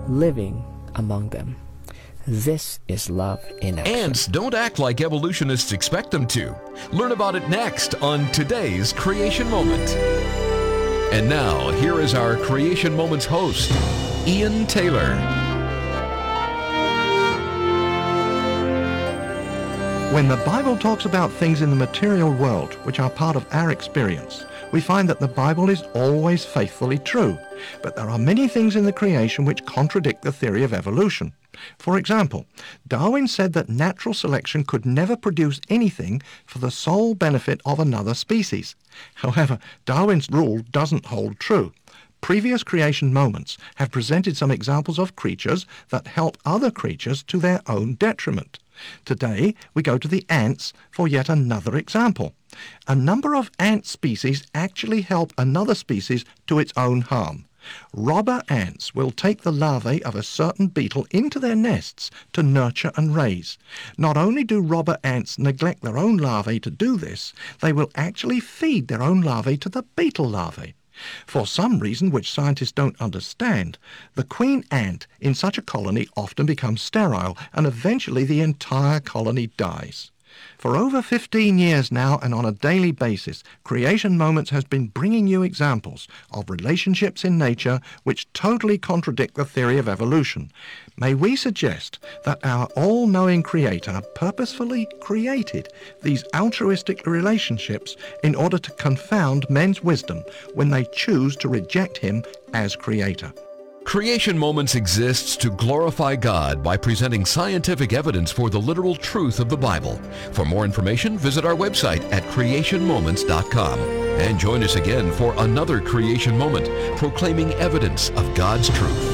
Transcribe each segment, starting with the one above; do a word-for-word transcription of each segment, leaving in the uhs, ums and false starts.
living among them. This is love in action. Ants don't act like evolutionists expect them to. Learn about it next on today's Creation Moment. And now, here is our Creation Moments host, Ian Taylor. When the Bible talks about things in the material world which are part of our experience, we find that the Bible is always faithfully true. But there are many things in the creation which contradict the theory of evolution. For example, Darwin said that natural selection could never produce anything for the sole benefit of another species. However, Darwin's rule doesn't hold true. Previous creation moments have presented some examples of creatures that help other creatures to their own detriment. Today, we go to the ants for yet another example. A number of ant species actually help another species to its own harm. Robber ants will take the larvae of a certain beetle into their nests to nurture and raise. Not only do robber ants neglect their own larvae to do this, they will actually feed their own larvae to the beetle larvae. For some reason which scientists don't understand, the queen ant in such a colony often becomes sterile, and eventually the entire colony dies. For over fifteen years now, and on a daily basis, Creation Moments has been bringing you examples of relationships in nature which totally contradict the theory of evolution. May we suggest that our all-knowing Creator purposefully created these altruistic relationships in order to confound men's wisdom when they choose to reject Him as Creator. Creation Moments exists to glorify God by presenting scientific evidence for the literal truth of the Bible. For more information, visit our website at creation moments dot com. And join us again for another Creation Moment, proclaiming evidence of God's truth.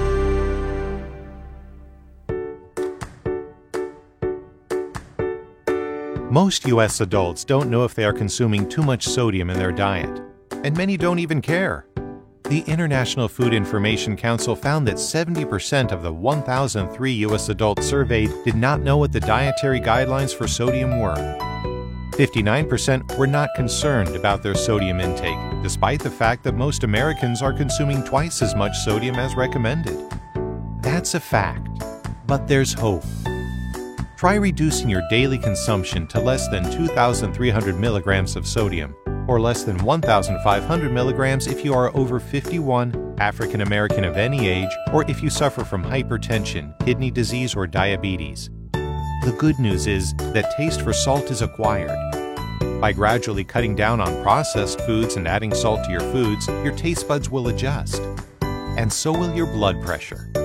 Most U S adults don't know if they are consuming too much sodium in their diet, and many don't even care. The International Food Information Council found that seventy percent of the one thousand three U S adults surveyed did not know what the dietary guidelines for sodium were. fifty-nine percent were not concerned about their sodium intake, despite the fact that most Americans are consuming twice as much sodium as recommended. That's a fact, but there's hope. Try reducing your daily consumption to less than two thousand three hundred milligrams of sodium, or less than one thousand five hundred milligrams if you are over fifty-one, African American of any age, or if you suffer from hypertension, kidney disease, or diabetes. The good news is that taste for salt is acquired. By gradually cutting down on processed foods and adding salt to your foods, your taste buds will adjust. And so will your blood pressure.